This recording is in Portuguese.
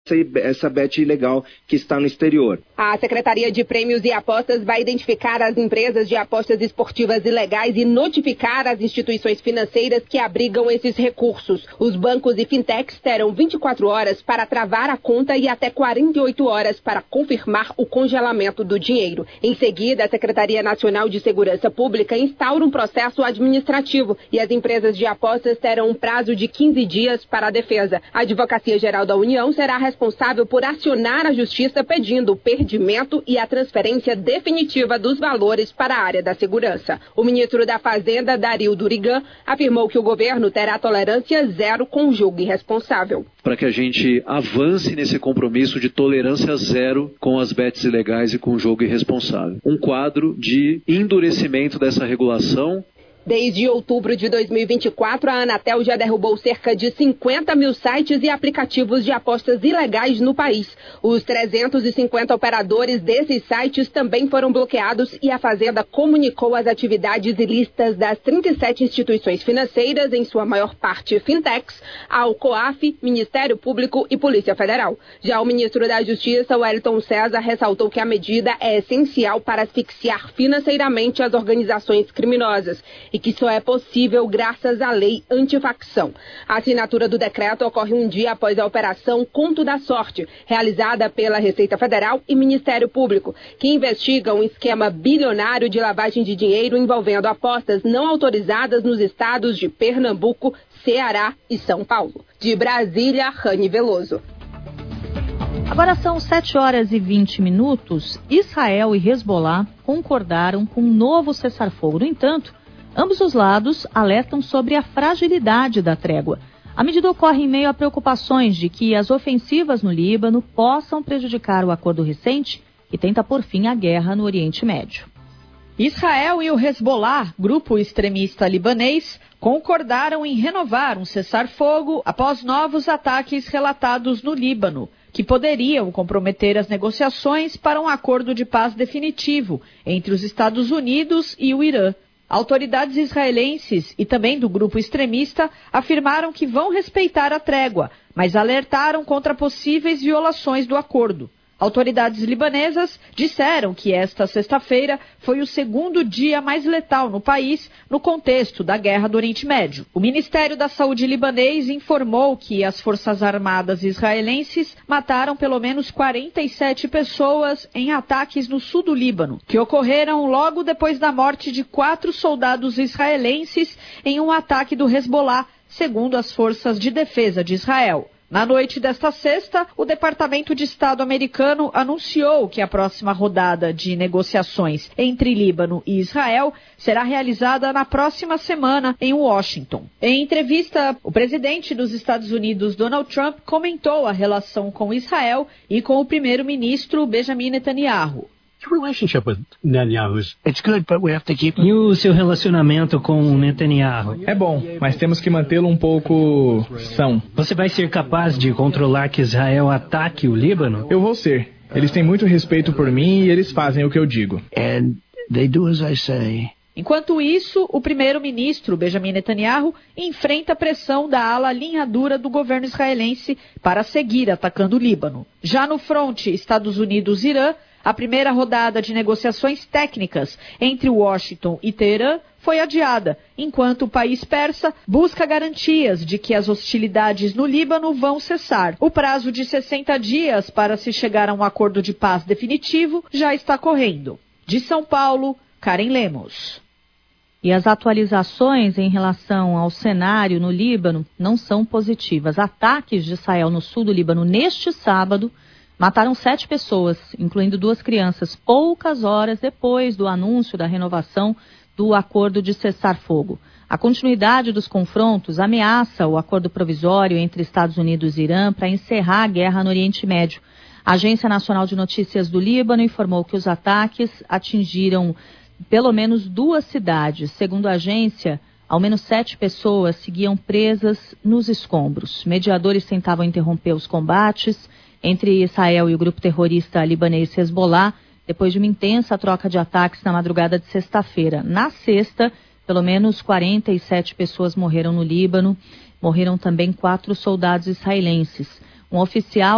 essa bet ilegal que está no exterior. A Secretaria de Prêmios e Apostas vai identificar as empresas de apostas esportivas ilegais e notificar as instituições financeiras que abrigam esses recursos. Os bancos e fintechs terão 24 horas para travar a conta e até 48 horas para confirmar o congelamento do dinheiro. Em seguida, a Secretaria Nacional de Segurança Pública instaura um processo administrativo e as empresas de apostas terão um prazo de 15 dias para a defesa. A Advocacia Geral da União será responsável por acionar a Justiça pedindo o perdimento e a transferência definitiva dos valores para a área da segurança. O ministro da Fazenda, Dario Durigan, afirmou que o governo terá tolerância zero com o jogo irresponsável. Para que a gente avance nesse compromisso de tolerância zero com as bets ilegais e com o jogo irresponsável. Um quadro de endurecimento dessa regulação. Desde outubro de 2024, a Anatel já derrubou cerca de 50 mil sites e aplicativos de apostas ilegais no país. Os 350 operadores desses sites também foram bloqueados e a Fazenda comunicou as atividades ilícitas das 37 instituições financeiras, em sua maior parte fintechs, ao COAF, Ministério Público e Polícia Federal. Já o ministro da Justiça, Wellington César, ressaltou que a medida é essencial para asfixiar financeiramente as organizações criminosas e que só é possível graças à lei antifacção. A assinatura do decreto ocorre um dia após a operação Conto da Sorte, realizada pela Receita Federal e Ministério Público, que investigam um esquema bilionário de lavagem de dinheiro envolvendo apostas não autorizadas nos estados de Pernambuco, Ceará e São Paulo. De Brasília, Rani Veloso. Agora são 7 horas e 20 minutos. Israel e Hezbollah concordaram com um novo cessar-fogo. No entanto, ambos os lados alertam sobre a fragilidade da trégua. A medida ocorre em meio a preocupações de que as ofensivas no Líbano possam prejudicar o acordo recente que tenta pôr fim à guerra no Oriente Médio. Israel e o Hezbollah, grupo extremista libanês, concordaram em renovar um cessar-fogo após novos ataques relatados no Líbano, que poderiam comprometer as negociações para um acordo de paz definitivo entre os Estados Unidos e o Irã. Autoridades israelenses e também do grupo extremista afirmaram que vão respeitar a trégua, mas alertaram contra possíveis violações do acordo. Autoridades libanesas disseram que esta sexta-feira foi o segundo dia mais letal no país no contexto da guerra do Oriente Médio. O Ministério da Saúde libanês informou que as Forças Armadas israelenses mataram pelo menos 47 pessoas em ataques no sul do Líbano, que ocorreram logo depois da morte de 4 soldados israelenses em um ataque do Hezbollah, segundo as Forças de Defesa de Israel. Na noite desta sexta, o Departamento de Estado americano anunciou que a próxima rodada de negociações entre Líbano e Israel será realizada na próxima semana em Washington. Em entrevista, o presidente dos Estados Unidos, Donald Trump, comentou a relação com Israel e com o primeiro-ministro Benjamin Netanyahu. E o seu relacionamento com o Netanyahu? É bom, mas temos que mantê-lo um pouco são. Você vai ser capaz de controlar que Israel ataque o Líbano? Eu vou ser. Eles têm muito respeito por mim e eles fazem o que eu digo. Enquanto isso, o primeiro-ministro Benjamin Netanyahu enfrenta a pressão da ala linha-dura do governo israelense para seguir atacando o Líbano. Já no fronte Estados Unidos-Irã, a primeira rodada de negociações técnicas entre Washington e Teherã foi adiada, enquanto o país persa busca garantias de que as hostilidades no Líbano vão cessar. O prazo de 60 dias para se chegar a um acordo de paz definitivo já está correndo. De São Paulo, Karen Lemos. E as atualizações em relação ao cenário no Líbano não são positivas. Ataques de Israel no sul do Líbano neste sábado mataram 7 pessoas, incluindo 2 crianças, poucas horas depois do anúncio da renovação do acordo de cessar-fogo. A continuidade dos confrontos ameaça o acordo provisório entre Estados Unidos e Irã para encerrar a guerra no Oriente Médio. A Agência Nacional de Notícias do Líbano informou que os ataques atingiram pelo menos 2 cidades. Segundo a agência, ao menos 7 pessoas seguiam presas nos escombros. Mediadores tentavam interromper os combates entre Israel e o grupo terrorista libanês Hezbollah, depois de uma intensa troca de ataques na madrugada de sexta-feira. Na sexta, pelo menos 47 pessoas morreram no Líbano, morreram também 4 soldados israelenses. Um oficial